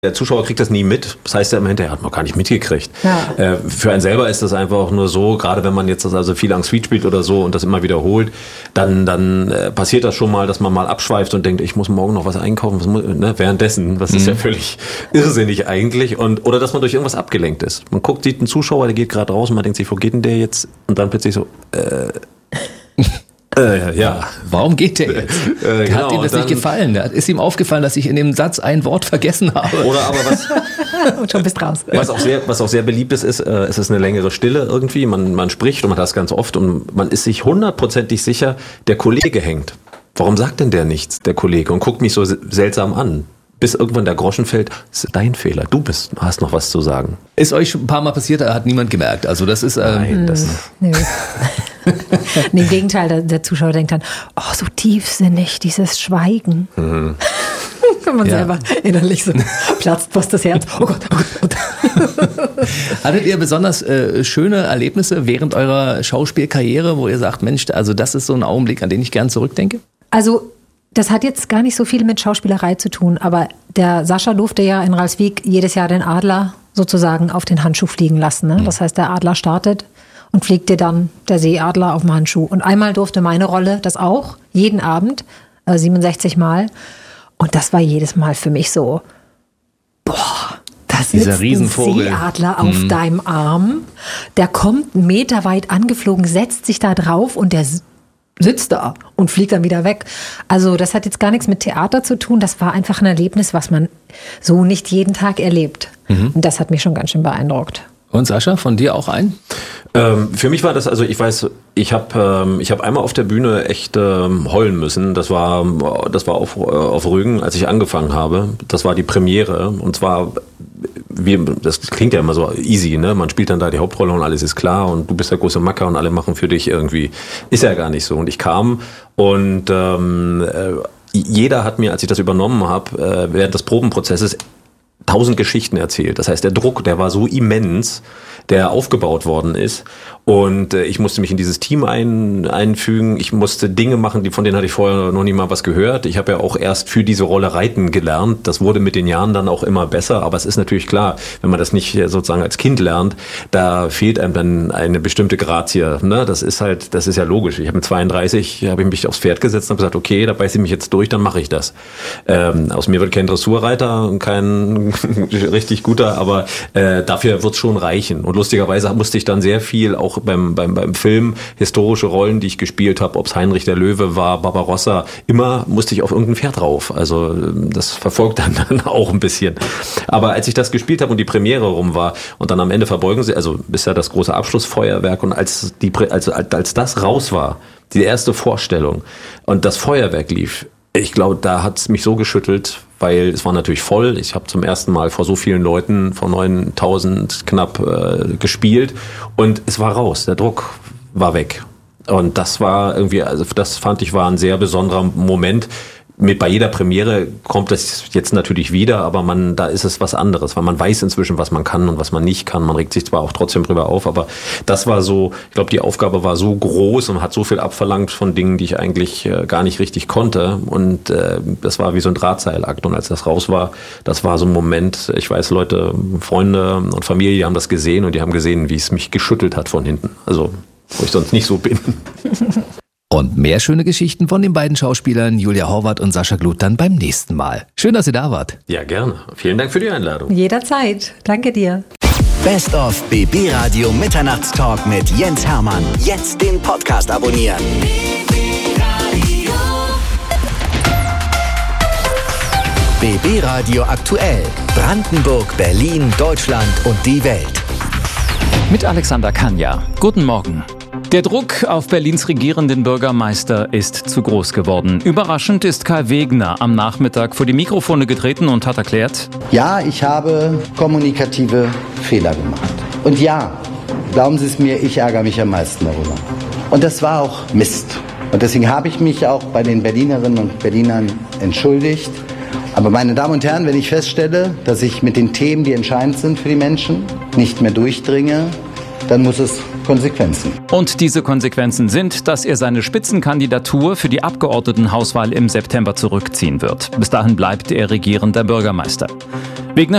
Der Zuschauer kriegt das nie mit. Das heißt ja immer hinterher, hat man gar nicht mitgekriegt. Ja. Für einen selber ist das einfach auch nur so, gerade wenn man jetzt also viel Angst Suite spielt oder so und das immer wiederholt, dann passiert das schon mal, dass man mal abschweift und denkt, ich muss morgen noch was einkaufen, währenddessen. Das ist ja völlig irrsinnig eigentlich. Oder dass man durch irgendwas abgelenkt ist. Man sieht einen Zuschauer, der geht gerade raus und man denkt sich, wo geht denn der jetzt? Und dann plötzlich so, ja. Warum geht der jetzt? Hat ihm das nicht gefallen? Ist ihm aufgefallen, dass ich in dem Satz ein Wort vergessen habe? Oder aber was... Und schon bist raus. Was auch sehr beliebt ist, es ist eine längere Stille irgendwie. Man spricht und man hat das ganz oft und man ist sich 100% sicher, der Kollege hängt. Warum sagt denn der nichts, der Kollege? Und guckt mich so seltsam an. Bis irgendwann der Groschen fällt, das ist dein Fehler, hast noch was zu sagen. Ist euch schon ein paar Mal passiert, hat niemand gemerkt. Also das ist... Nein, Nö. Im Gegenteil, der Zuschauer denkt dann, oh, so tiefsinnig, dieses Schweigen. Mhm. Wenn man selber innerlich so platzt fast das Herz. Oh Gott, oh Gott, oh Gott. Hattet ihr besonders schöne Erlebnisse während eurer Schauspielkarriere, wo ihr sagt, Mensch, also das ist so ein Augenblick, an den ich gern zurückdenke? Also das hat jetzt gar nicht so viel mit Schauspielerei zu tun, aber der Sascha durfte ja in Ralswiek jedes Jahr den Adler sozusagen auf den Handschuh fliegen lassen. Ne? Das heißt, der Adler startet und fliegt dir dann der Seeadler auf dem Handschuh. Und einmal durfte meine Rolle das auch, jeden Abend, 67 Mal. Und das war jedes Mal für mich so, boah, da sitzt ein Seeadler auf deinem Arm, der kommt meterweit angeflogen, setzt sich da drauf und der sitzt da und fliegt dann wieder weg. Also das hat jetzt gar nichts mit Theater zu tun, das war einfach ein Erlebnis, was man so nicht jeden Tag erlebt. Und das hat mich schon ganz schön beeindruckt. Und Sascha, von dir auch ein? Für mich war das, also ich weiß, ich habe einmal auf der Bühne echt heulen müssen. Das war auf Rügen, als ich angefangen habe. Das war die Premiere und zwar, das klingt ja immer so easy, ne? Man spielt dann da die Hauptrolle und alles ist klar und du bist der große Macker und alle machen für dich irgendwie. Ist ja gar nicht so. Und ich kam und jeder hat mir, als ich das übernommen habe, während des Probenprozesses 1000 Geschichten erzählt. Das heißt, der Druck, der war so immens, der aufgebaut worden ist. Und ich musste mich in dieses Team einfügen. Ich musste Dinge machen, von denen hatte ich vorher noch nie mal was gehört. Ich habe ja auch erst für diese Rolle reiten gelernt. Das wurde mit den Jahren dann auch immer besser. Aber es ist natürlich klar, wenn man das nicht sozusagen als Kind lernt, da fehlt einem dann eine bestimmte Grazie. Ne? Das ist ja logisch. Ich habe mit 32 habe ich mich aufs Pferd gesetzt und gesagt, okay, da beiße ich mich jetzt durch, dann mache ich das. Aus mir wird kein Dressurreiter und kein richtig guter, aber dafür wird es schon reichen. Und lustigerweise musste ich dann sehr viel auch beim Film historische Rollen, die ich gespielt habe, ob es Heinrich der Löwe war, Barbarossa, immer musste ich auf irgendein Pferd rauf. Also das verfolgt dann auch ein bisschen. Aber als ich das gespielt habe und die Premiere rum war und dann am Ende verbeugen sie, also ist ja das große Abschlussfeuerwerk und als das raus war, die erste Vorstellung und das Feuerwerk lief, ich glaube, da hat es mich so geschüttelt, weil es war natürlich voll. Ich habe zum ersten Mal vor so vielen Leuten, vor 9000 knapp gespielt und es war raus. Der Druck war weg. Und das war irgendwie, also das fand ich war ein sehr besonderer Moment. Bei jeder Premiere kommt das jetzt natürlich wieder, aber da ist es was anderes, weil man weiß inzwischen, was man kann und was man nicht kann. Man regt sich zwar auch trotzdem drüber auf, aber das war so, ich glaube, die Aufgabe war so groß und hat so viel abverlangt von Dingen, die ich eigentlich gar nicht richtig konnte. Und das war wie so ein Drahtseilakt. Und als das raus war, das war so ein Moment, ich weiß, Leute, Freunde und Familie haben das gesehen und die haben gesehen, wie es mich geschüttelt hat von hinten. Also, wo ich sonst nicht so bin. Und mehr schöne Geschichten von den beiden Schauspielern Julia Horvath und Sascha Gluth dann beim nächsten Mal. Schön, dass ihr da wart. Ja, gerne. Vielen Dank für die Einladung. Jederzeit. Danke dir. Best of BB Radio Mitternachtstalk mit Jens Hermann. Jetzt den Podcast abonnieren. BB Radio aktuell. Brandenburg, Berlin, Deutschland und die Welt. Mit Alexander Kania. Guten Morgen. Der Druck auf Berlins regierenden Bürgermeister ist zu groß geworden. Überraschend ist Kai Wegner am Nachmittag vor die Mikrofone getreten und hat erklärt: Ja, ich habe kommunikative Fehler gemacht. Und ja, glauben Sie es mir, ich ärgere mich am meisten darüber. Und das war auch Mist. Und deswegen habe ich mich auch bei den Berlinerinnen und Berlinern entschuldigt. Aber meine Damen und Herren, wenn ich feststelle, dass ich mit den Themen, die entscheidend sind für die Menschen, nicht mehr durchdringe, dann muss es Konsequenzen. Und diese Konsequenzen sind, dass er seine Spitzenkandidatur für die Abgeordnetenhauswahl im September zurückziehen wird. Bis dahin bleibt er regierender Bürgermeister. Wegner